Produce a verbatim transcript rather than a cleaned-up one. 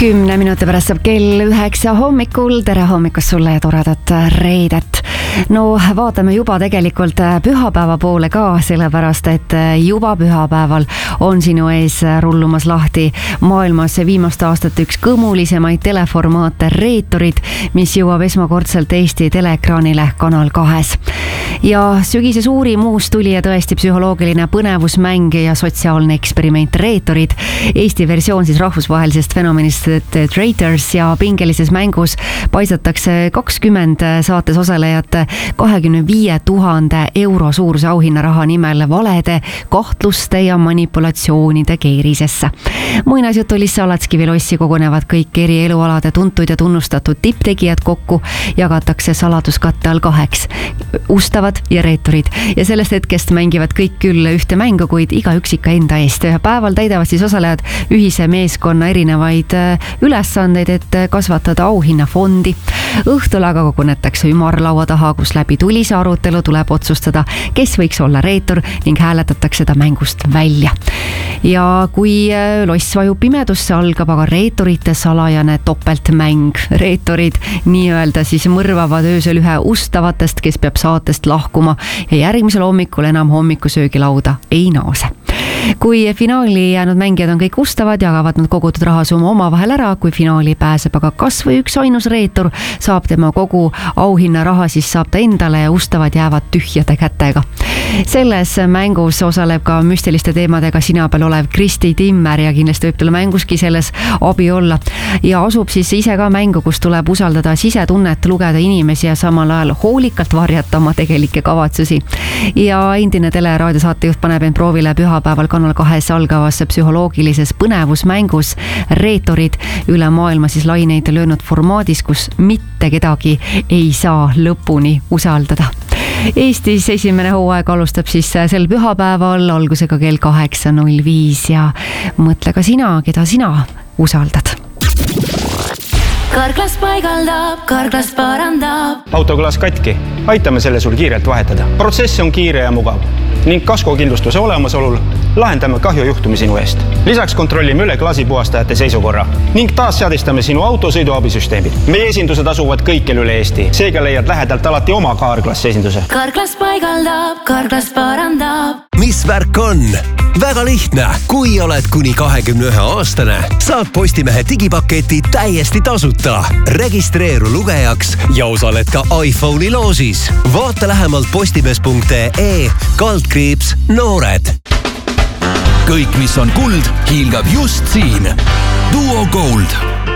kümne minuti pärast saab kell üheksa hommikul. Tere hommikust sulle ja toredat reedet. No vaatame juba tegelikult pühapäeva poole ka, sellepärast et juba pühapäeval on sinu ees rullumas lahti maailmas viimaste aastate üks kõmulisemaid teleformaate Reeturid, mis jõuab esmakordselt Eesti teleekraanile Kanal kahes. Ja sügise suurim uus tuli ja tõesti psühholoogiline põnevusmäng ja sotsiaalne eksperiment Reeturid. Eesti versioon siis rahvusvahelisest fenomenist Traitors ja pingelises mängus paisatakse kakskümmend saates osalejat kahekümne viie tuhande euro suuruse auhinnaraha nimel valede, kahtluste ja manipulatsioonide keerisesse. Muinasjutulis Alatskivi lossi kogunevad kõik eri elualade tuntud ja tunnustatud tipptegijad kokku, jagatakse saladuskatte all kaheks. Ustavad ja reeturid. Ja sellest hetkest mängivad kõik küll ühte mängu, kuid igaüks ikka enda eest. Päeval täidavad siis osalejad ühise meeskonna erinevaid ülesandeid, et kasvatada auhinnafondi. Õhtul aga kogunetakse ümarlaua taha, kus läbi tulise arutelu tuleb otsustada, kes võiks olla reetur ning hääletatakse ta mängust välja. Ja kui loss vajub pimedusse, algab aga reeturite salajane topeltmäng. Reeturid nii-öelda siis mõrvavad öösel ühe ustavatest, kes peab saatest lahkuma ja järgmisel hommikul enam hommikusöögilauda ei naase. Kui finaali jäänud mängijad on kõik ustavad, jagavad nad kogutud rahasumma oma vahel ära, kui finaali pääseb aga kas või üks ainus reetur, saab tema kogu auhinna raha, siis saab ta endale ja ustavad jäävad tühjade kätega. Selles mängus osaleb ka müstiliste teemadega sina peal olev Kristi Timmer ja kindlasti võib tulla mänguski selles abi olla. Ja asub siis ise ka mängu, kus tuleb usaldada sisetunnet, lugeda inimesi ja samal ajal hoolikalt varjata oma tegelikke kavatsusi. Ja endine teleraadiosaatejuht paneb end proovile pühapäeval Kanal kahes algavas psühholoogilises põnevusmängus Reeturid üle maailma siis laineid löönud formaadis, kus mitte kedagi ei saa lõpuni usaldada. Eestis esimene hooaeg alustab siis sel pühapäeval algusega kell kaheksa null viis ja mõtle ka sina, keda sina usaldad. Karklas paigaldab, Karklas parandab. Autoklaas katki, aitame selle sul kiirelt vahetada. Protsess on kiire ja mugav ning kaskokindlustuse olemasolul lahendame kahjujuhtumi sinu eest. Lisaks kontrollime üle klaasipuhastajate seisukorra ning taas seadistame sinu auto sõiduabisüsteemid. Meie esindused asuvad kõikjal üle Eesti, seega leiad lähedalt alati oma Karklas esinduse. Karklas paigaldab, Karklas parandab. Mis värk on? Väga lihtne. Kui oled kuni kahekümne ühe aastane, saad Postimehe digipaketi täiesti tasuta. Registreeru lugejaks ja osaled ka iPhone'i loosis. Vaata lähemalt postimees punkt ee kaldkriips noored. Kõik, mis on kuld, hiilgab just siin. Duo Gold.